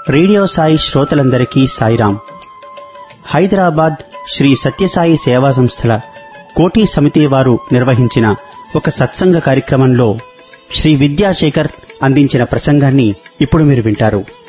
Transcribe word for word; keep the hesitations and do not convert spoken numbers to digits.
Radio Sai శ్రోతలందరికీ సాయిరాం. హైదరాబాద్ శ్రీ సత్యసాయి సేవా సంస్థల కోటి సమితి వారు నిర్వహించిన ఒక సత్సంగ కార్యక్రమంలో శ్రీ విద్యాశేఖర్ అందించిన ప్రసంగాన్ని ఇప్పుడు మీరు వింటారు.